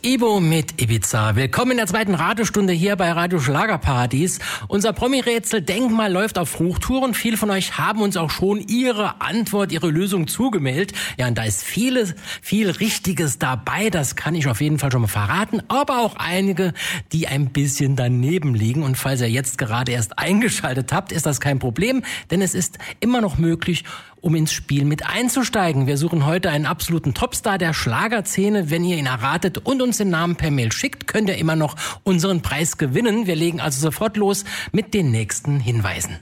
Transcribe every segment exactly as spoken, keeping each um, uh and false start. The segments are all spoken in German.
Ibo mit Ibiza. Willkommen in der zweiten Radiostunde hier bei Radio Schlagerparadies. Unser Promi-Rätsel Denkmal läuft auf Hochtouren. Viele von euch haben uns auch schon ihre Antwort, ihre Lösung zugemeldet. Ja, und da ist vieles, viel Richtiges dabei. Das kann ich auf jeden Fall schon mal verraten. Aber auch einige, die ein bisschen daneben liegen. Und falls ihr jetzt gerade erst eingeschaltet habt, ist das kein Problem. Denn es ist immer noch möglich, um ins Spiel mit einzusteigen. Wir suchen heute einen absoluten Topstar der Schlagerszene. Wenn ihr ihn erratet und uns den Namen per Mail schickt, könnt ihr immer noch unseren Preis gewinnen. Wir legen also sofort los mit den nächsten Hinweisen.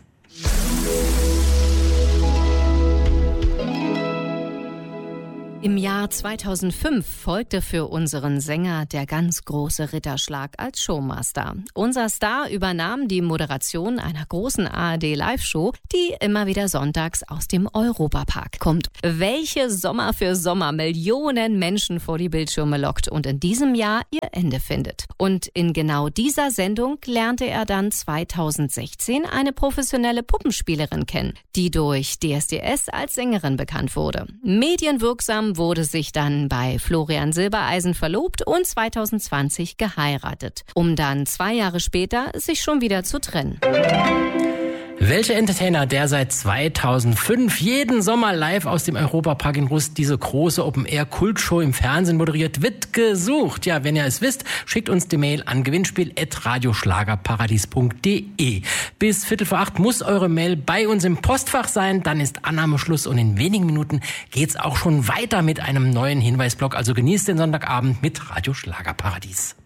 Im Jahr zweitausendfünf folgte für unseren Sänger der ganz große Ritterschlag als Showmaster. Unser Star übernahm die Moderation einer großen A R D-Live-Show, die immer wieder sonntags aus dem Europapark kommt. Welche Sommer für Sommer Millionen Menschen vor die Bildschirme lockt und in diesem Jahr ihr Ende findet. Und in genau dieser Sendung lernte er dann zweitausendsechzehn eine professionelle Puppenspielerin kennen, die durch D S D S als Sängerin bekannt wurde. Medienwirksam wurde sich dann bei Florian Silbereisen verlobt und zweitausendzwanzig geheiratet, um dann zwei Jahre später sich schon wieder zu trennen. Welcher Entertainer, der seit zweitausendfünf jeden Sommer live aus dem Europapark in Rust diese große Open-Air-Kultshow im Fernsehen moderiert, wird gesucht? Ja, wenn ihr es wisst, schickt uns die Mail an gewinnspiel at radioschlagerparadies punkt de. Bis Viertel vor acht muss eure Mail bei uns im Postfach sein, dann ist Annahmeschluss und in wenigen Minuten geht's auch schon weiter mit einem neuen Hinweisblock. Also genießt den Sonntagabend mit Radio Schlagerparadies.